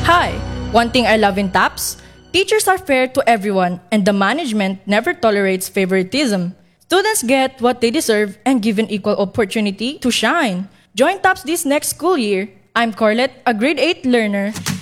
Hi! One thing I love in TAPS, teachers are fair to everyone and the management never tolerates favoritism. Students get what they deserve and given equal opportunity to shine. Join TAPS this next school year. I'm Corlette, a grade 8 learner,